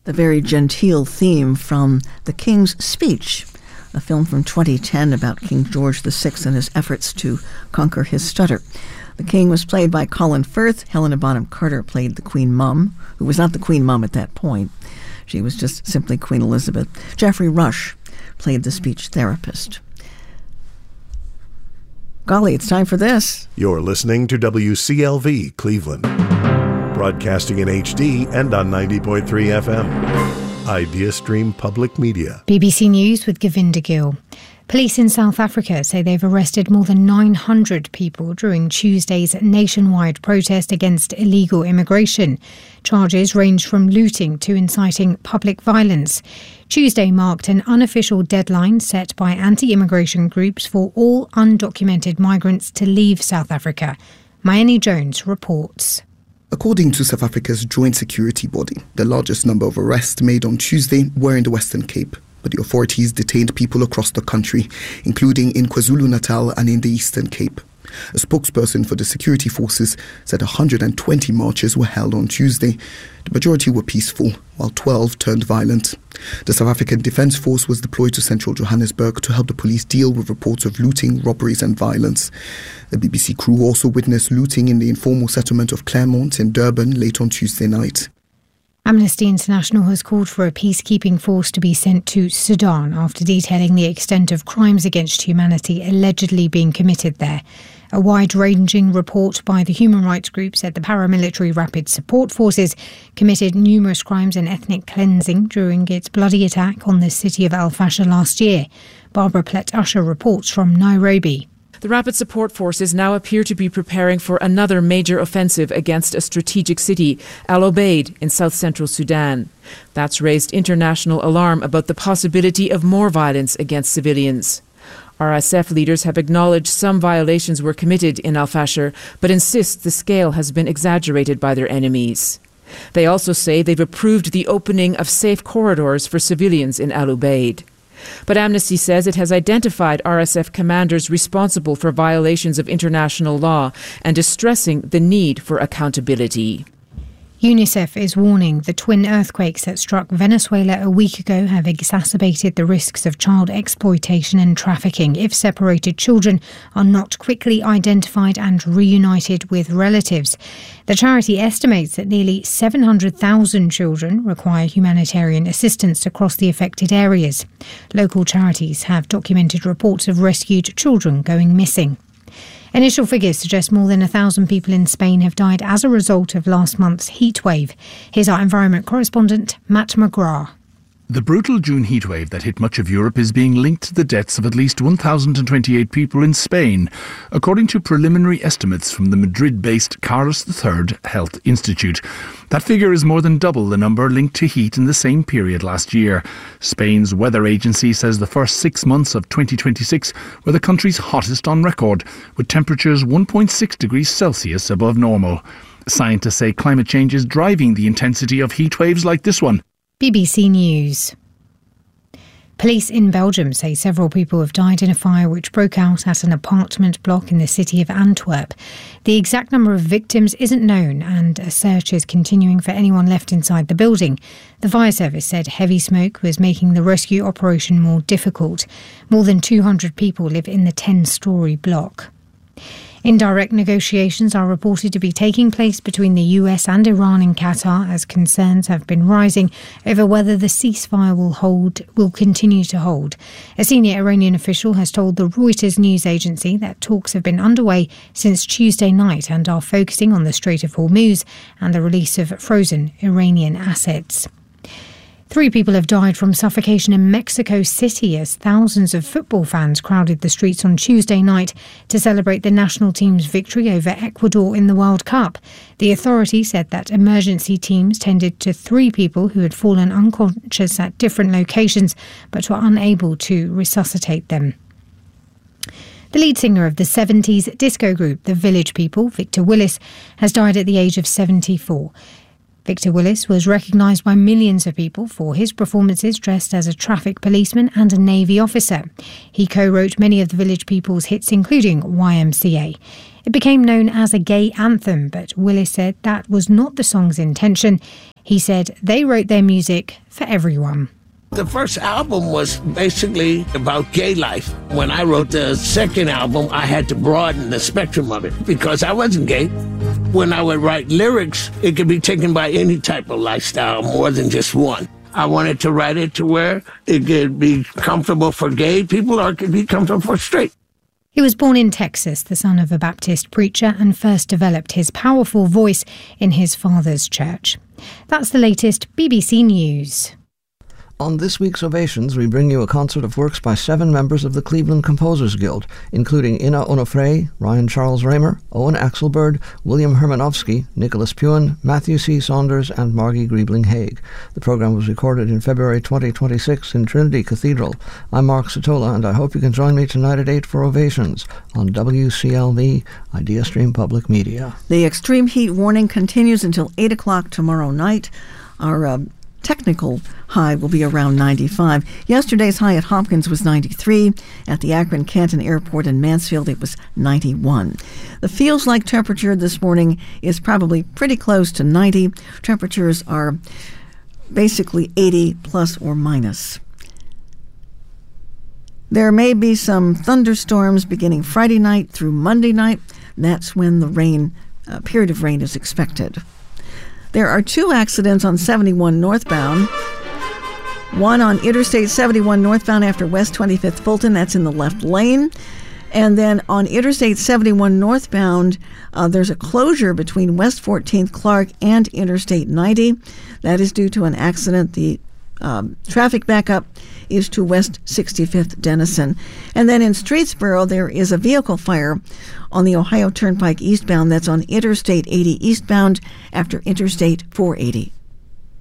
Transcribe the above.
The very genteel theme from The King's Speech, a film from 2010 about King George VI and his efforts to conquer his stutter. The King was played by Colin Firth. Helena Bonham Carter played the Queen Mum, who was not the Queen Mum at that point. She was just simply Queen Elizabeth. Geoffrey Rush played the speech therapist. Golly, it's time for this. You're listening to WCLV Cleveland, broadcasting in HD and on 90.3 FM. Idea Stream Public Media. BBC News with Govinda Gill. Police in South Africa say they've arrested more than 900 people during Tuesday's nationwide protest against illegal immigration. Charges range from looting to inciting public violence. Tuesday marked an unofficial deadline set by anti-immigration groups for all undocumented migrants to leave South Africa. Mayeni Jones reports. According to South Africa's joint security body, the largest number of arrests made on Tuesday were in the Western Cape. But the authorities detained people across the country, including in KwaZulu-Natal and in the Eastern Cape. A spokesperson for the security forces said 120 marches were held on Tuesday. The majority were peaceful, while 12 turned violent. The South African Defence Force was deployed to central Johannesburg to help the police deal with reports of looting, robberies and violence. The BBC crew also witnessed looting in the informal settlement of Claremont in Durban late on Tuesday night. Amnesty International has called for a peacekeeping force to be sent to Sudan after detailing the extent of crimes against humanity allegedly being committed there. A wide-ranging report by the human rights group said the paramilitary Rapid Support Forces committed numerous crimes and ethnic cleansing during its bloody attack on the city of Al Fasher last year. Barbara Plett-Usher reports from Nairobi. The Rapid Support Forces now appear to be preparing for another major offensive against a strategic city, Al Obeid, in south-central Sudan. That's raised international alarm about the possibility of more violence against civilians. RSF leaders have acknowledged some violations were committed in Al Fasher, but insist the scale has been exaggerated by their enemies. They also say they've approved the opening of safe corridors for civilians in Al Obeid. But Amnesty says it has identified RSF commanders responsible for violations of international law and is stressing the need for accountability. UNICEF is warning the twin earthquakes that struck Venezuela a week ago have exacerbated the risks of child exploitation and trafficking if separated children are not quickly identified and reunited with relatives. The charity estimates that nearly 700,000 children require humanitarian assistance across the affected areas. Local charities have documented reports of rescued children going missing. Initial figures suggest more than 1,000 people in Spain have died as a result of last month's heatwave. Here's our environment correspondent, Matt McGrath. The brutal June heatwave that hit much of Europe is being linked to the deaths of at least 1,028 people in Spain, according to preliminary estimates from the Madrid-based Carlos III Health Institute. That figure is more than double the number linked to heat in the same period last year. Spain's weather agency says the first 6 months of 2026 were the country's hottest on record, with temperatures 1.6 degrees Celsius above normal. Scientists say climate change is driving the intensity of heat waves like this one. BBC News. Police in Belgium say several people have died in a fire which broke out at an apartment block in the city of Antwerp. The exact number of victims isn't known and a search is continuing for anyone left inside the building. The fire service said heavy smoke was making the rescue operation more difficult. More than 200 people live in the 10-storey block. Indirect negotiations are reported to be taking place between the US and Iran in Qatar as concerns have been rising over whether the ceasefire will continue to hold. A senior Iranian official has told the Reuters news agency that talks have been underway since Tuesday night and are focusing on the Strait of Hormuz and the release of frozen Iranian assets. 3 people have died from suffocation in Mexico City as thousands of football fans crowded the streets on Tuesday night to celebrate the national team's victory over Ecuador in the World Cup. The authority said that emergency teams tended to 3 people who had fallen unconscious at different locations but were unable to resuscitate them. The lead singer of the 70s disco group The Village People, Victor Willis, has died at the age of 74. Victor Willis was recognised by millions of people for his performances dressed as a traffic policeman and a Navy officer. He co-wrote many of the Village People's hits, including YMCA. It became known as a gay anthem, but Willis said that was not the song's intention. He said they wrote their music for everyone. The first album was basically about gay life. When I wrote the second album, I had to broaden the spectrum of it because I wasn't gay. When I would write lyrics, it could be taken by any type of lifestyle, more than just one. I wanted to write it to where it could be comfortable for gay people or it could be comfortable for straight. He was born in Texas, the son of a Baptist preacher, and first developed his powerful voice in his father's church. That's the latest BBC News. On this week's Ovations, we bring you a concert of works by 7 members of the Cleveland Composers Guild, including Ina Onofre, Ryan Charles Raymer, Owen Axelberg, William Hermanovsky, Nicholas Puan, Matthew C. Saunders, and Margie Griebling-Haig. The program was recorded in February 2026 in Trinity Cathedral. I'm Mark Sotola, and I hope you can join me tonight at 8 for Ovations on WCLV, IdeaStream Public Media. The extreme heat warning continues until 8 o'clock tomorrow night. Our technical high will be around 95. Yesterday's high at Hopkins was 93. At the Akron-Canton Airport in Mansfield, it was 91. The feels-like temperature this morning is probably pretty close to 90. Temperatures are basically 80 plus or minus. There may be some thunderstorms beginning Friday night through Monday night. That's when the period of rain is expected. There are 2 accidents on 71 northbound. One on Interstate 71 northbound after West 25th Fulton, that's in the left lane. And then on Interstate 71 northbound, there's a closure between West 14th Clark and Interstate 90. That is due to an accident. The traffic backup is to West 65th Denison. And then in Streetsboro, there is a vehicle fire on the Ohio Turnpike eastbound. That's on Interstate 80 eastbound after Interstate 480.